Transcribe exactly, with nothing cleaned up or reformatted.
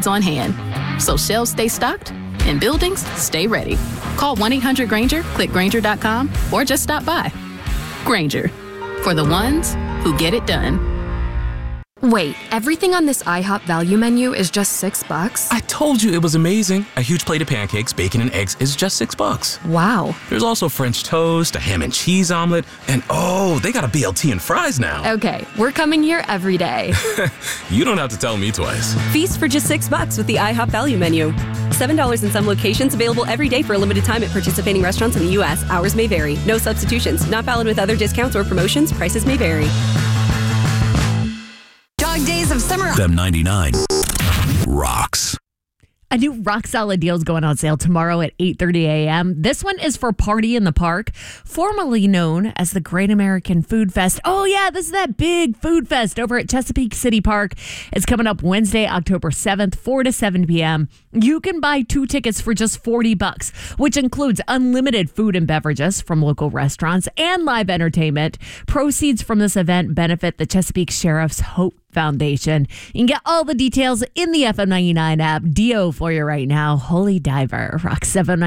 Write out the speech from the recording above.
on hand. So shelves stay stocked and buildings stay ready. Call one eight hundred Granger, click Granger dot com, or just stop by. Granger, for the ones who get it done. Wait, everything on this IHOP value menu is just six bucks? I told you it was amazing. A huge plate of pancakes, bacon, and eggs is just six bucks. Wow. There's also French toast, a ham and cheese omelet, and oh, they got a B L T and fries now. Okay, we're coming here every day. You don't have to tell me twice. Feast for just six bucks with the IHOP value menu. seven dollars in some locations, available every day for a limited time at participating restaurants in the U S. Hours may vary. No substitutions. Not valid with other discounts or promotions. Prices may vary. Dog days of summer. F M ninety-nine rocks. A new rock solid deal is going on sale tomorrow at eight thirty a.m. This one is for Party in the Park, formerly known as the Great American Food Fest. Oh, yeah, this is that big food fest over at Chesapeake City Park. It's coming up Wednesday, October seventh, four to seven p.m. You can buy two tickets for just forty bucks, which includes unlimited food and beverages from local restaurants and live entertainment. Proceeds from this event benefit the Chesapeake Sheriff's Hope Foundation. You can get all the details in the F M ninety-nine app. Dio for you right now. Holy Diver, Rock seven